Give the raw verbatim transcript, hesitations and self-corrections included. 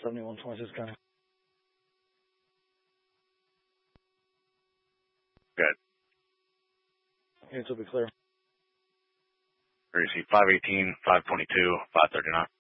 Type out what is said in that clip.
seventy-one twenty-six County. Good. Units will be clear. Receive five eighteen, five twenty-two, five thirty-nine.